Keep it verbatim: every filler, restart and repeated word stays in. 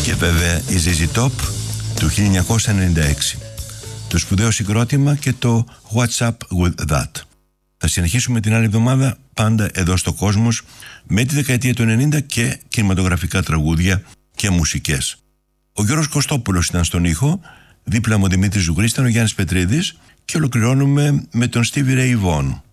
Και βέβαια η ζι ζι Top του χίλια εννιακόσια ενενήντα έξι. Το σπουδαίο συγκρότημα και το What's Up With That. Θα συνεχίσουμε την άλλη εβδομάδα πάντα εδώ στο Κόσμος με τη δεκαετία του ενενήντα και κινηματογραφικά τραγούδια και μουσικές. Ο Γιώργος Κωστόπουλος ήταν στον ήχο, δίπλα μου ο Δημήτρης Ζουγρής, ήταν ο Γιάννης Πετρίδης και ολοκληρώνουμε με τον Stevie Ray Vaughan.